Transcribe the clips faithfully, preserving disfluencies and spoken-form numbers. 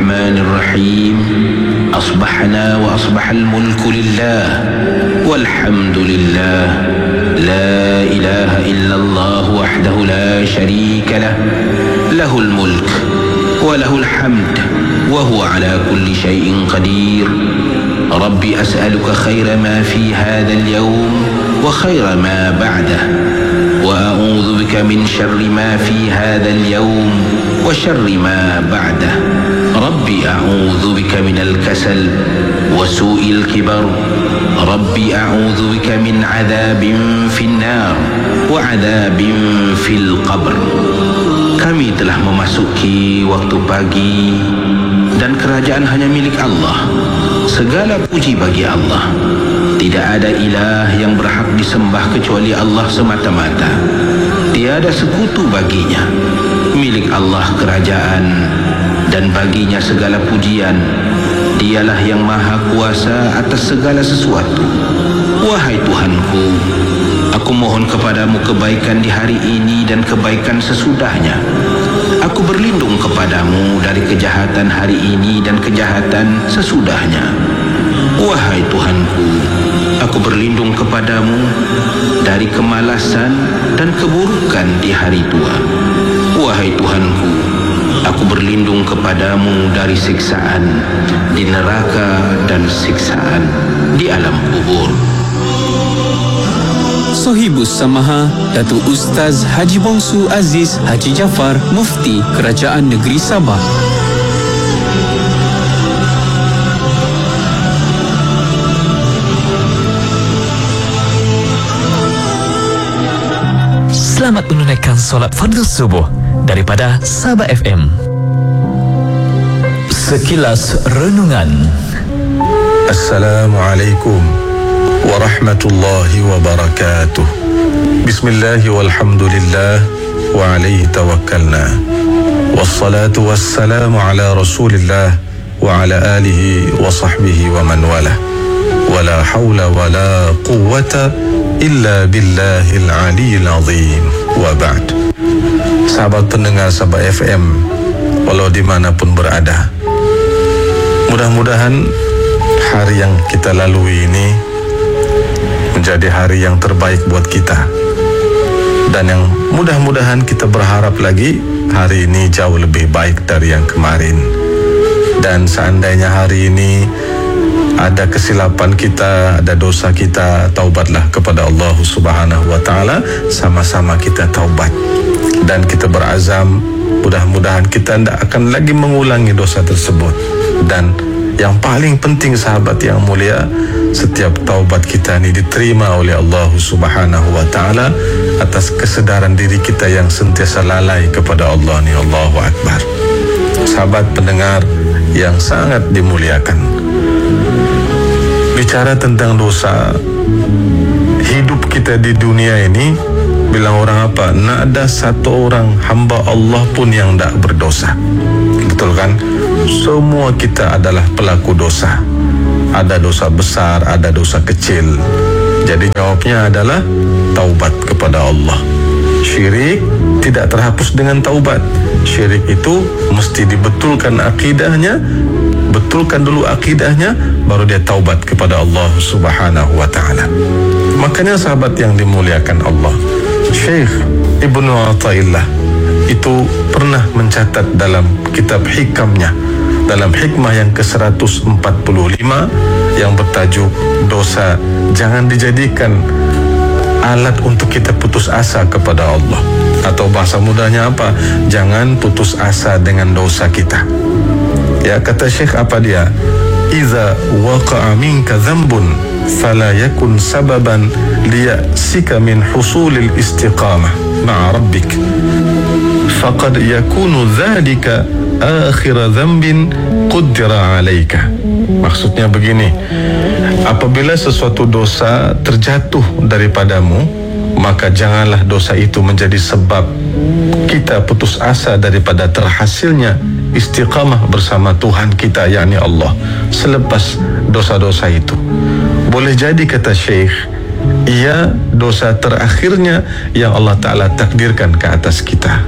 الرحمن الرحيم. أصبحنا وأصبح الملك لله والحمد لله، لا إله إلا الله وحده لا شريك له، له الملك وله الحمد وهو على كل شيء قدير. ربي أسألك خير ما في هذا اليوم وخير ما بعده، وأعوذ بك من شر ما في هذا اليوم وشر ما بعده. ربي أعوذ بك من الكسل وسوء الكبر. ربي أعوذ بك من عذاب في النار وعذاب في القبر. Kami telah memasuki waktu pagi dan kerajaan hanya milik Allah. Segala puji bagi Allah. Tidak ada ilah yang berhak disembah kecuali Allah semata-mata. Tiada sekutu baginya. Milik Allah kerajaan dan baginya segala pujian. Dialah yang maha kuasa atas segala sesuatu. Wahai Tuhanku, aku mohon kepadamu kebaikan di hari ini dan kebaikan sesudahnya. Aku berlindung kepadamu dari kejahatan hari ini dan kejahatan sesudahnya. Wahai Tuhanku, aku berlindung kepadamu dari kemalasan dan keburukan di hari tua. Wahai Tuhanku, aku berlindung kepadamu dari siksaan di neraka dan siksaan di alam kubur. Sohibus Samaha, Datuk Ustaz Haji Bongsu Aziz Haji Jaafar, Mufti Kerajaan Negeri Sabah. Selamat menunaikan solat fardu subuh daripada Sabah F M. Sekilas renungan. Assalamualaikum warahmatullahi wabarakatuh. Bismillah walhamdulillah wa alaihi tawakkalna. Wassalatu wassalamu ala rasulillah wa ala alihi wa sahbihi wa man wala. Wala hawla wala quwwata illa billahil aliyil azim. Wa ba'd. Sahabat pendengar Sabah F M, walau dimanapun berada, mudah-mudahan hari yang kita lalui ini menjadi hari yang terbaik buat kita, dan yang mudah-mudahan kita berharap lagi hari ini jauh lebih baik dari yang kemarin. Dan seandainya hari ini ada kesilapan kita, ada dosa kita, taubatlah kepada Allah Subhanahu wa taala, sama-sama kita taubat dan kita berazam mudah-mudahan kita tidak akan lagi mengulangi dosa tersebut. Dan yang paling penting sahabat yang mulia, setiap taubat kita ini diterima oleh Allah Subhanahu wa taala atas kesedaran diri kita yang sentiasa lalai kepada Allah ni. Allahu Akbar. Sahabat pendengar yang sangat dimuliakan, bicara tentang dosa, hidup kita di dunia ini, bilang orang apa? Nak ada satu orang hamba Allah pun yang tak berdosa. Betul kan? Semua kita adalah pelaku dosa. Ada dosa besar, ada dosa kecil. Jadi jawabnya adalah taubat kepada Allah. Syirik tidak terhapus dengan taubat. Syirik itu mesti dibetulkan akidahnya, betulkan dulu akidahnya, baru dia taubat kepada Allah Subhanahu wa taala. Makanya sahabat yang dimuliakan Allah, Syekh Ibnu Athaillah itu pernah mencatat dalam kitab hikamnya, dalam hikmah yang ke seratus empat puluh lima yang bertajuk dosa jangan dijadikan alat untuk kita putus asa kepada Allah, atau bahasa mudahnya apa? Jangan putus asa dengan dosa kita. Ya, kata Syekh apa dia? Iza waqa'a minka dhanbun fala yakun sababan liya'sika min husulil istiqamah ma'a rabbik, faqad yakunu dhalika akhir dhanbin qaddara 'alaika. Maksudnya begini, apabila sesuatu dosa terjatuh daripadamu, maka janganlah dosa itu menjadi sebab kita putus asa daripada terhasilnya istiqamah bersama Tuhan kita, yakni Allah, selepas dosa-dosa itu. Boleh jadi, kata Syekh, ia dosa terakhirnya yang Allah Ta'ala takdirkan ke atas kita.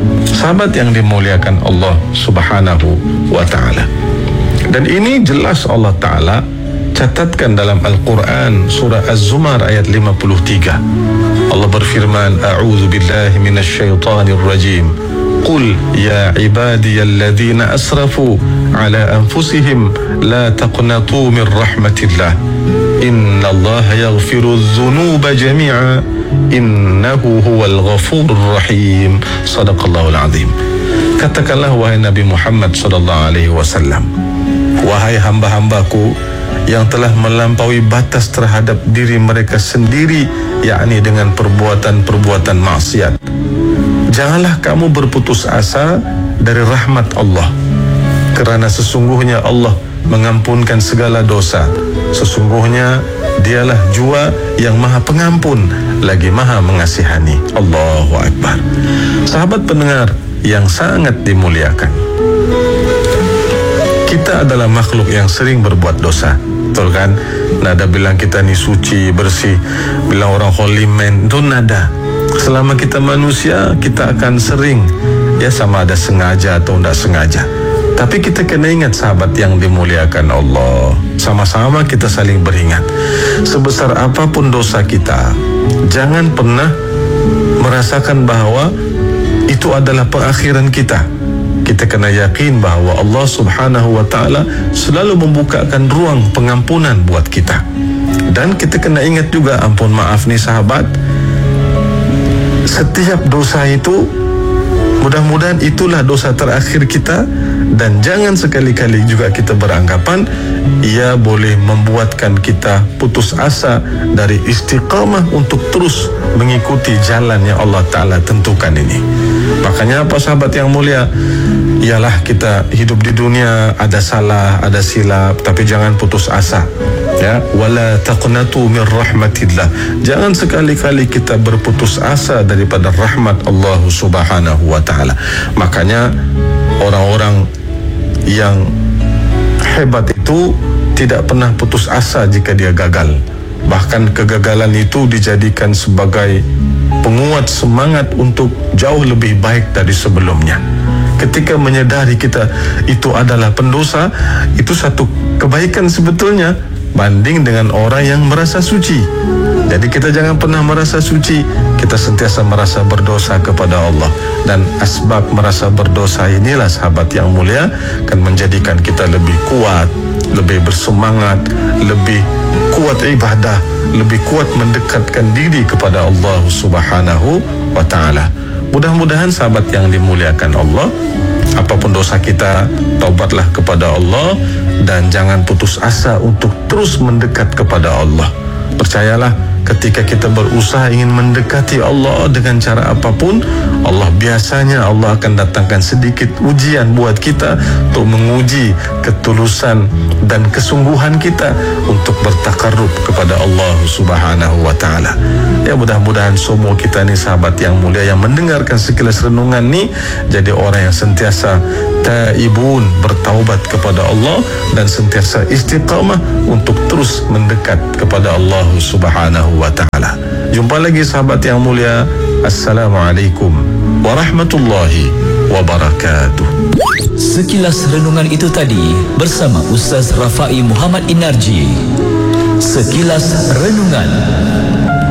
Sahabat yang dimuliakan Allah Subhanahu wa ta'ala. Dan ini jelas Allah Ta'ala catatkan dalam Al-Quran surah Az-Zumar ayat lima puluh tiga. Allah berfirman, A'udzu billahi minasyaitonir rajim. Qul ya ibadiyalladzina asrafu ala anfusihim la taqnatu min rahmatillah. Innallaha yaghfiru dzunuba jami'a innahu huwal ghafurur rahim. Shadaqallahul azim. Katakanlah wahai Nabi Muhammad sallallahu alaihi wasallam, wahai hamba-hambaku yang telah melampaui batas terhadap diri mereka sendiri, yakni dengan perbuatan-perbuatan maksiat, janganlah kamu berputus asa dari rahmat Allah, kerana sesungguhnya Allah mengampunkan segala dosa. Sesungguhnya dialah jua yang maha pengampun lagi maha mengasihani. Allahu Akbar. Sahabat pendengar yang sangat dimuliakan, kita adalah makhluk yang sering berbuat dosa. Betul kan? Nada bilang kita ni suci, bersih, bilang orang holy man, itu nada. Selama kita manusia, kita akan sering, ya, sama ada sengaja atau tidak sengaja. Tapi kita kena ingat sahabat yang dimuliakan Allah, sama-sama kita saling beringat, sebesar apapun dosa kita, jangan pernah merasakan bahawa itu adalah pengakhiran kita. Kita kena yakin bahawa Allah Subhanahu wa ta'ala selalu membukakan ruang pengampunan buat kita. Dan kita kena ingat juga, ampun maaf nih sahabat, setiap dosa itu mudah-mudahan itulah dosa terakhir kita. Dan jangan sekali-kali juga kita beranggapan ia boleh membuatkan kita putus asa dari istiqamah untuk terus mengikuti jalan yang Allah Ta'ala tentukan ini. Makanya apa sahabat yang mulia, ialah kita hidup di dunia, ada salah, ada silap, tapi jangan putus asa, ya. Wala taqnatu min rahmatillah. Jangan sekali-kali kita berputus asa daripada rahmat Allah Subhanahu wa ta'ala. Makanya orang-orang yang hebat itu tidak pernah putus asa jika dia gagal. Bahkan kegagalan itu dijadikan sebagai penguat semangat untuk jauh lebih baik dari sebelumnya. Ketika menyadari kita itu adalah pendosa, itu satu kebaikan sebetulnya banding dengan orang yang merasa suci. Jadi kita jangan pernah merasa suci, kita sentiasa merasa berdosa kepada Allah. Dan asbab merasa berdosa inilah sahabat yang mulia akan menjadikan kita lebih kuat, lebih bersemangat, lebih kuat ibadah, lebih kuat mendekatkan diri kepada Allah Subhanahu wa ta'ala. Mudah-mudahan sahabat yang dimuliakan Allah, apapun dosa kita, taubatlah kepada Allah dan jangan putus asa untuk terus mendekat kepada Allah. Percayalah, ketika kita berusaha ingin mendekati Allah dengan cara apapun, Allah biasanya Allah akan datangkan sedikit ujian buat kita untuk menguji ketulusan dan kesungguhan kita untuk bertakarrub kepada Allah Subhanahu wa ta'ala. Ya, mudah-mudahan semua kita ni sahabat yang mulia yang mendengarkan sekilas renungan ni jadi orang yang sentiasa taibun, bertaubat kepada Allah dan sentiasa istiqamah untuk terus mendekat kepada Allah Subhanahu wa ta'ala. Jumpa lagi sahabat yang mulia. Assalamualaikum warahmatullahi wabarakatuh. Sekilas renungan itu tadi bersama Ustaz Rafai Muhammad Inarji. Sekilas renungan.